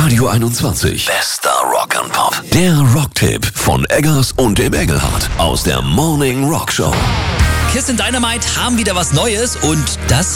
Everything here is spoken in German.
Radio 21. Bester Rock and Pop. Der Rocktipp von Eggers und dem Engelhardt aus der Morning Rock Show. Kiss in Dynamite haben wieder was Neues und das